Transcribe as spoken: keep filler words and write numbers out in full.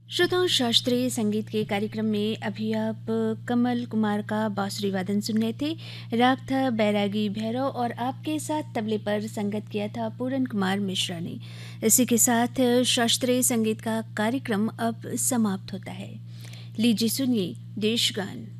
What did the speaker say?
श्रोताओं, शास्त्रीय संगीत के कार्यक्रम में अभी आप कमल कुमार का बांसुरी वादन सुन रहे थे। राग था बैरागी भैरव और आपके साथ तबले पर संगत किया था पूरन कुमार मिश्रा ने। इसी के साथ शास्त्रीय संगीत का कार्यक्रम अब समाप्त होता है। लीजिए सुनिए देशगान।